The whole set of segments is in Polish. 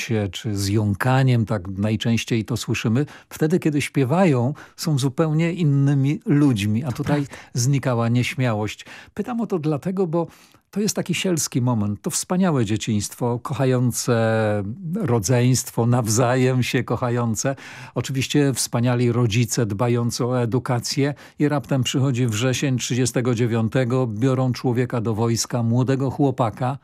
się, czy z jąkaniem, tak najczęściej to słyszymy. Wtedy, kiedy śpiewają, są zupełnie innymi ludźmi, a tutaj znikała nieśmiałość. Pytam o to dlatego, bo to jest taki sielski moment, to wspaniałe dzieciństwo, kochające rodzeństwo, nawzajem się kochające. Oczywiście wspaniali rodzice dbający o edukację i raptem przychodzi wrzesień 39, biorą człowieka do wojska, młodego chłopaka,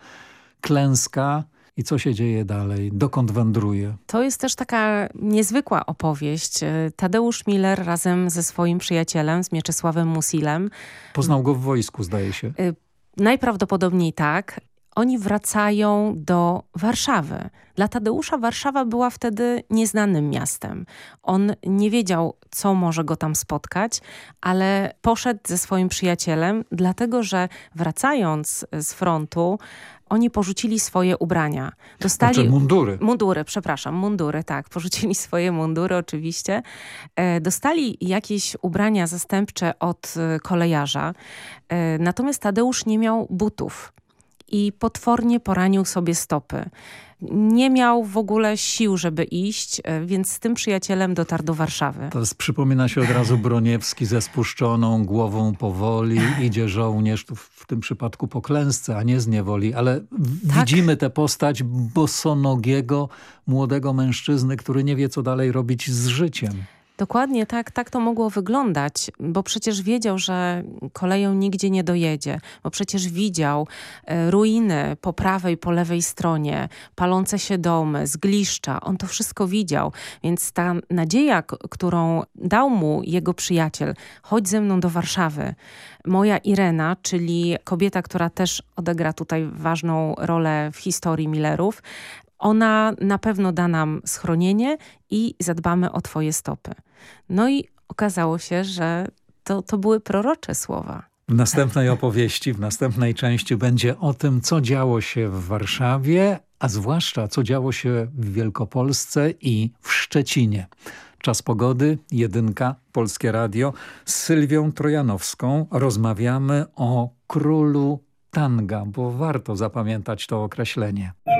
klęska. I co się dzieje dalej? Dokąd wędruje? To jest też taka niezwykła opowieść. Tadeusz Miller razem ze swoim przyjacielem, z Mieczysławem Musilem. Poznał go w wojsku, zdaje się. Najprawdopodobniej tak. Oni wracają do Warszawy. Dla Tadeusza Warszawa była wtedy nieznanym miastem. On nie wiedział, co może go tam spotkać, ale poszedł ze swoim przyjacielem, dlatego że wracając z frontu, oni porzucili swoje ubrania. Znaczy mundury. Mundury, tak. Porzucili swoje mundury oczywiście. Dostali jakieś ubrania zastępcze od kolejarza. Natomiast Tadeusz nie miał butów i potwornie poranił sobie stopy. Nie miał w ogóle sił, żeby iść, więc z tym przyjacielem dotarł do Warszawy. To przypomina się od razu Broniewski ze spuszczoną głową powoli. Idzie żołnierz, tu w tym przypadku po klęsce, a nie z niewoli. Ale widzimy tę postać bosonogiego, młodego mężczyzny, który nie wie, co dalej robić z życiem. Dokładnie tak to mogło wyglądać, bo przecież wiedział, że koleją nigdzie nie dojedzie, bo przecież widział ruiny po prawej, po lewej stronie, palące się domy, zgliszcza. On to wszystko widział, więc ta nadzieja, którą dał mu jego przyjaciel, chodź ze mną do Warszawy. Moja Irena, czyli kobieta, która też odegra tutaj ważną rolę w historii Millerów, ona na pewno da nam schronienie i zadbamy o twoje stopy. No i okazało się, że to były prorocze słowa. W następnej opowieści, w następnej części będzie o tym, co działo się w Warszawie, a zwłaszcza co działo się w Wielkopolsce i w Szczecinie. Czas pogody, jedynka, Polskie Radio. Z Sylwią Trojanowską rozmawiamy o królu tanga, bo warto zapamiętać to określenie.